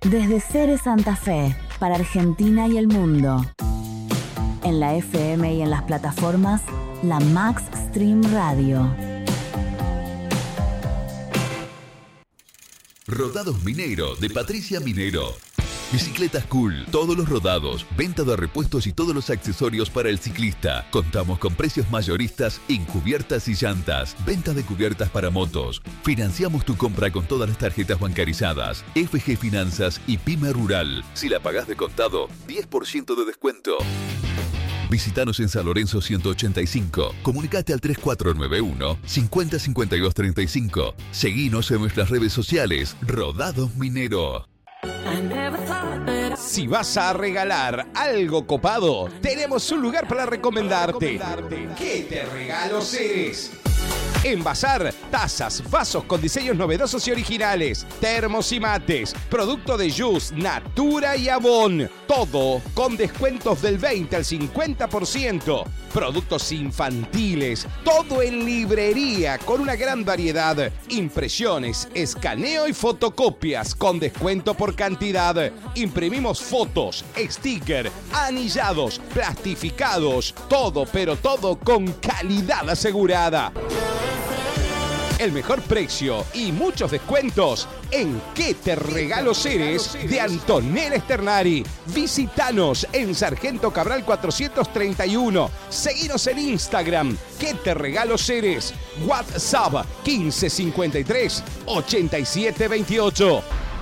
Desde Ceres Santa Fe, para Argentina y el mundo. En la FM y en las plataformas, la Max Stream Radio. Rodados Minero, de Patricia Minero. Bicicletas cool, todos los rodados, venta de repuestos y todos los accesorios para el ciclista. Contamos con precios mayoristas en cubiertas y llantas, venta de cubiertas para motos. Financiamos tu compra con todas las tarjetas bancarizadas, FG Finanzas y Pyme Rural. Si la pagás de contado, 10% de descuento. Visítanos en San Lorenzo 185. Comunicate al 3491 50 52 35. Seguinos en nuestras redes sociales. Rodados Minero. Si vas a regalar algo copado, tenemos un lugar para recomendarte. ¿Qué te regalo Ceres? En Bazar, tazas, vasos con diseños novedosos y originales, termos y mates, producto de Jus, Natura y Avon. Todo con descuentos del 20 al 50%. Productos infantiles, todo en librería con una gran variedad. Impresiones, escaneo y fotocopias con descuento por cantidad. Imprimimos fotos, sticker, anillados, plastificados. Todo, pero todo con calidad asegurada. El mejor precio y muchos descuentos en ¿Qué te regalo Ceres? De Antonella Esternari. Visítanos en Sargento Cabral 431. Seguinos en Instagram. ¿Qué te regalo Ceres? WhatsApp 1553 8728.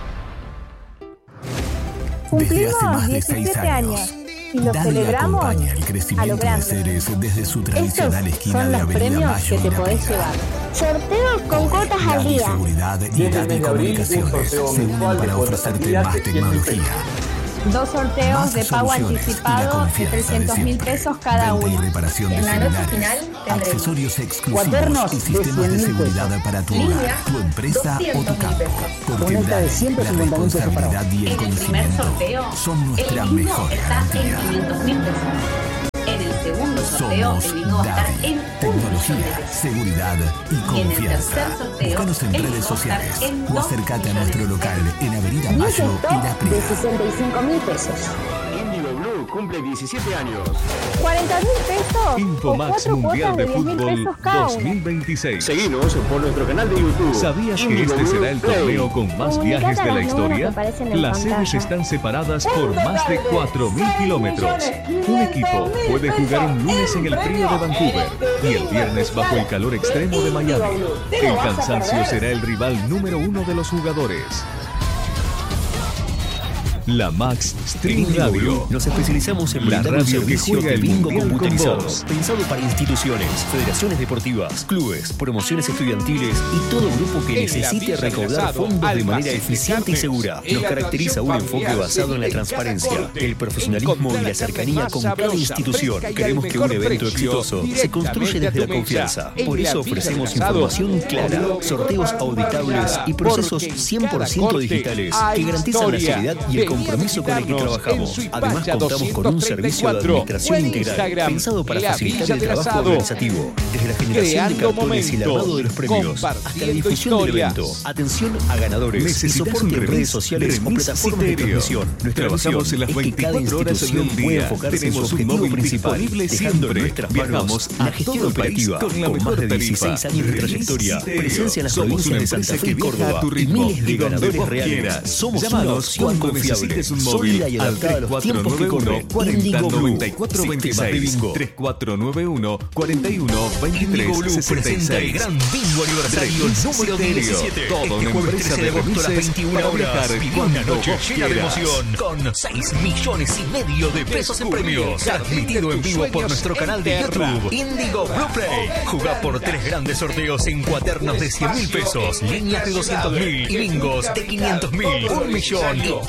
Desde hace más de 6 años. Y lo celebramos acompaña el crecimiento de Ceres desde su tradicional esquina son de los Avenida premios Mayo que te en La podés Pega. llevar. Sorteos con cuotas al Dani día. Seguridad y Dani Comunicaciones se unen para ofrecerte más tecnología. 2 sorteos Más de pago soluciones y anticipado la de confianza de 300.000 siempre. pesos cada Venta y uno. reparación de En la noche celulares, final tendremos accesorios exclusivos cuadernos y de sistemas de 100.000 seguridad para tu hogar, Línea, tu empresa o tu campo. Porque Una lista de Dani, 150.000 la pesos para responsabilidad y el conocimiento son nuestra mejor garantía. 500.000 pesos. En el segundo sorteo, Somos el bingo va a estar Dani. en Tecnología, seguridad y Y en el confianza. tercer sorteo, Búscanos en el redes bingo va a estar sociales en o 2 acércate a nuestro millones. local en Avenida 10 Mayo y La stop de Pega. 65.000 pesos. Indigo Blue cumple 17 años. 40.000 pesos o Infomax 4 Mundial cuotas de de 10.000 Fútbol pesos cada una. 2026. Seguinos por nuestro canal de YouTube. ¿Sabías que Indigo este Blue será el Play. torneo con más Comunicate viajes a de la los números que historia? aparecen en Las sedes pantalla. están separadas por más de 4.000 kilómetros. Un equipo puede jugar un lunes en el frío de Vancouver y el viernes bajo el calor extremo de Miami. El cansancio será el rival número 1 de los jugadores. La Max Stream Radio. Nos especializamos en La brindar un radio que servicio juega de el bingo mundial con computarizado, vos. pensado para instituciones, federaciones deportivas, clubes, promociones estudiantiles y todo grupo que En la necesite Villa del recaudar Asado, fondos de almacenes manera de eficiente y carnes. segura. En Nos la caracteriza un tradición enfoque familiar basado en la en cada transparencia, corte. el profesionalismo y Encontrar la la cercanía carne con más cada sabrosa, institución. fresca y al Queremos que un mejor evento precio, exitoso se construye directamente desde a tu la mesa. confianza. En Por la eso Villa ofrecemos del Asado, información clara, con lo sorteos mejor auditables y variedad, procesos porque en 100% cada corte digitales hay que garantizan la historia. seriedad y el Vení a compromiso con el que visitarnos trabajamos. en Suipacha Además, contamos con un servicio de 234 administración o en integral Instagram, pensado para La facilitar Villa el del trabajo Asado. organizativo, desde la generación de Creando cartones y el armado de los premios hasta la compartiendo difusión del historias. evento, atención a ganadores y ¿Necesitas soporte un en redes remis? sociales o Remis plataformas de Citerio. transmisión. Nuestra Trabajamos visión en las es que cada 24 horas institución del pueda día. enfocarse en su Tenemos un objetivo móvil principal, disponible dejando en siempre. nuestras Viajamos manos la a gestión todo el país operativa con la con más mejor de 16 tarifa. años de Remis trayectoria, Citerio. presencia en las Somos provincias una de Santa empresa Fe que y viaja Córdoba a tu y ritmo miles de y donde ganadores vos reales. quieras. Somos una Llámanos opción cuando confiable, necesites un sólida móvil y al adaptada a los tiempos que 3491 corren. Indigo Blue, 4426 sistemas de bingo. 3491 41 23 Indigo Blue presenta el 66. gran bingo aniversario Remis número Citerio. 17. Toda Este una jueves empresa 13 de de agosto a las remises 21 para horas. viajar Viví cuando una noche vos llena de quieras. emoción con 6,5 millones de pesos en Descubrí premios. el jardín Transmitido de en tus vivo por sueños nuestro en canal de Terra. YouTube. Indigo Blue Play. Jugá por 3 grandes sorteos en cuadernos de 100.000 pesos, líneas de 200.000 y bingos de 500.000, 1 millón y 2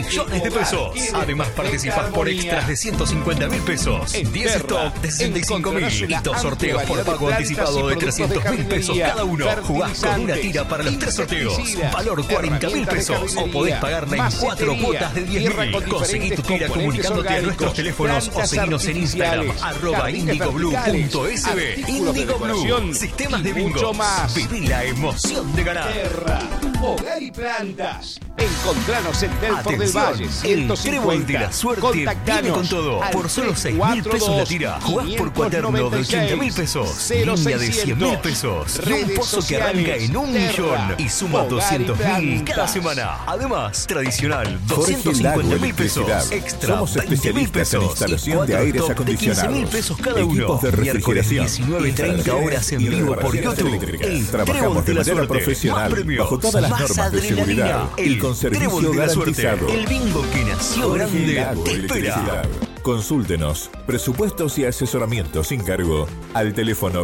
millones de pesos. Además participás por extras de 150.000 pesos, 10 stock de 65.000 y 2 sorteos por pago anticipado de 300.000 pesos cada uno. Jugás con una tira para los 3 sorteos, valor 40.000 pesos, o podés pagarla en 4 cuotas de 10.000. Conseguí tu tira comunicándote a nuestros teléfonos o seguinos en Instagram, @indigoblue.sb. Indigo Blue, sistemas de bingo. Viví la emoción de ganar. Hogar y plantas. Encontranos en Delfort del Atención, Valle, el Trébol de la Suerte viene con todo. Por solo 6.000 pesos la tira. Jugás por cuaderno de 80.000 pesos, línea de 100.000 pesos y un pozo que arranca en 1 millón y suma 200.000 cada semana. Además, tradicional, 250.000 pesos, extra Somos 20.000 especialistas en pesos instalación de aires acondicionados, 15.000 pesos cada uno. equipos de refrigeración, Miércoles 19:30 horas en vivo por YouTube. El Trabajamos de manera profesional, bajo todas las normas de seguridad y con servicio garantizado. El bingo que nació grande te espera. Consúltenos, presupuestos y asesoramiento sin cargo al teléfono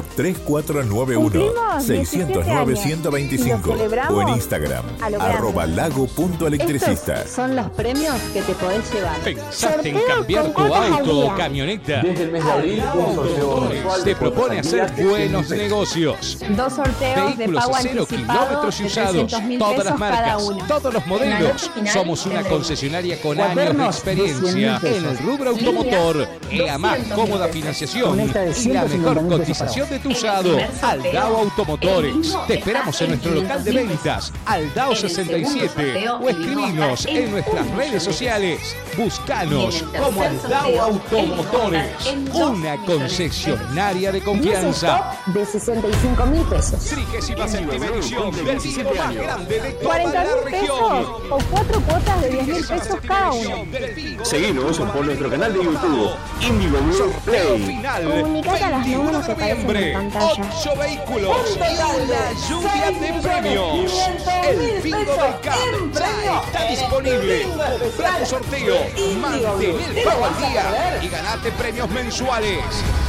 3491-609-125 o en Instagram @lago.electricista. Estos son los premios que te podés llevar. ¿Pensaste en Sorteo cambiar con tu cuotas al auto o día. camioneta? Desde el mes de abril, un sorteo mensual Te de propone cuotas hacer al día de buenos 100.000 negocios. 2 sorteos de Vehículos pago a 0 anticipado kilómetros y de usados. 300.000 Todas las pesos cada marcas, uno. todos los modelos. Somos una concesionaria con años de experiencia en el rubro automotor y la más cómoda financiación y la mejor cotización de tu usado. Aldao Automotores. Te esperamos en nuestro local de ventas, Aldao 67, o escribinos en nuestras redes sociales. Buscanos como Aldao Automotores, una concesionaria de confianza. De 65.000 pesos. 37ª edición del bingo más grande de toda 40.000 la pesos región. o 4 cuotas de 10.000 pesos cada uno. Seguinos por nuestro canal de YouTube, Indigo Blue Play. Final, Comunicate a los números que aparecen en noviembre, pantalla. 8 vehículos y una lluvia de premios. El bingo del CAP ya está disponible. Compra tu sorteo, mantén el pago al día y ganate premios mensuales.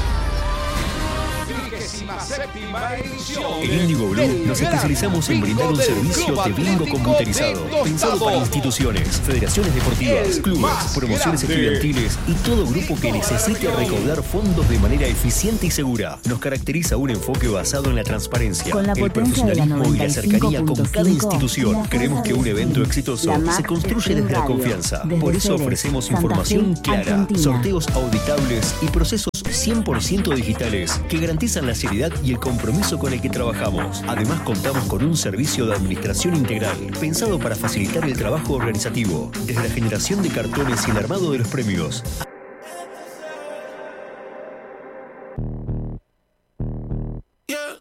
37ª edición. En Indigo Blue nos especializamos en brindar un servicio de bingo computerizado, pensado para instituciones, federaciones deportivas, clubes, promociones estudiantiles y todo grupo que necesite recaudar fondos de manera eficiente y segura. Nos caracteriza un enfoque basado en la transparencia, Con la el potencia de la profesionalismo y la cercanía con cada 95.5, institución. la Creemos que un evento exitoso la se construye desde la Radio, confianza. desde Por eso Ceres, ofrecemos Santa información Fe, clara, Argentina. sorteos auditables y procesos 100% digitales que garantizan la seriedad y el compromiso con el que trabajamos. Además, contamos con un servicio de administración integral pensado para facilitar el trabajo organizativo, desde la generación de cartones y el armado de los premios